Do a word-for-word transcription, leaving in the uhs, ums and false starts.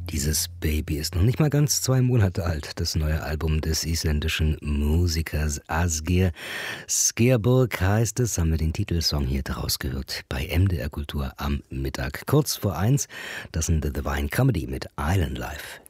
Dieses Baby ist noch nicht mal ganz zwei Monate alt. Das neue Album des isländischen Musikers Asgeir Skerborg heißt es, haben wir den Titelsong hier daraus gehört. Bei M D R Kultur am Mittag. Kurz vor eins, das sind The Divine Comedy mit Island Life.